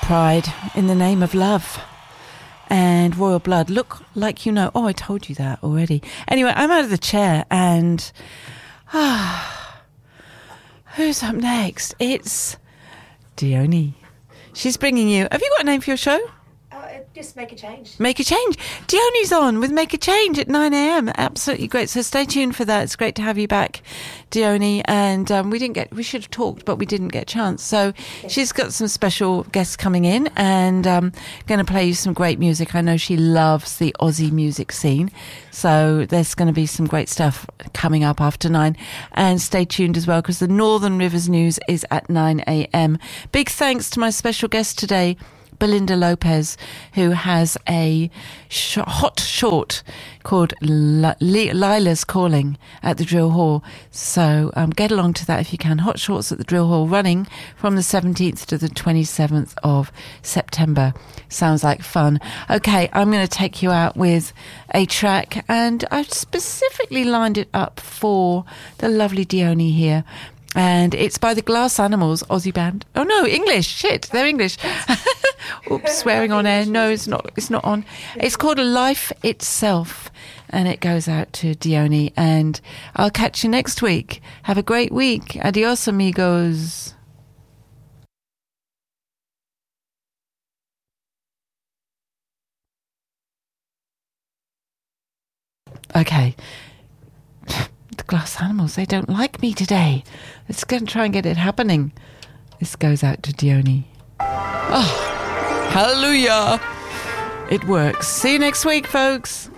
Pride in the Name of Love and Royal Blood. Look like you know. Oh, I told you that already. Anyway, I'm out of the chair and who's up next? It's Dione. She's bringing you... Have you got a name for your show? Just Make a Change. Make a Change. Dione's on with Make a Change at 9 a.m. Absolutely great. So stay tuned for that. It's great to have you back, Dione. And we should have talked, but we didn't get a chance. So she's got some special guests coming in and going to play you some great music. I know she loves the Aussie music scene. So there's going to be some great stuff coming up after 9. And stay tuned as well because the Northern Rivers News is at 9 a.m. Big thanks to my special guest today, Belinda Lopez, who has a hot short called Lila's Calling at the Drill Hall. So get along to that if you can. Hot Shorts at the Drill Hall, running from the 17th to the 27th of September. Sounds like fun. Okay, I'm going to take you out with a track, and I've specifically lined it up for the lovely Dione here. And it's by the Glass Animals, Aussie band. Oh no, English. Shit, they're English. Oops, swearing on air. No, it's not on. It's called Life Itself, and it goes out to Dione. And I'll catch you next week. Have a great week. Adios, amigos. Okay. The Glass Animals, they don't like me today. Let's go and try and get it happening. This goes out to Dione. Oh, hallelujah. It works. See you next week, folks.